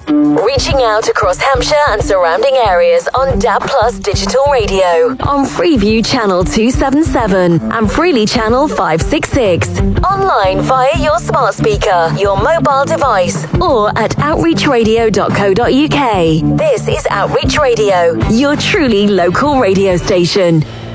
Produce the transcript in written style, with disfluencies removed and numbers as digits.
Reaching out across Hampshire and surrounding areas on DAB Plus Digital Radio, on Freeview Channel 277 and Freely Channel 566. Online via your smart speaker, your mobile device, or at outreachradio.co.uk. This is Outreach Radio, your truly local radio station.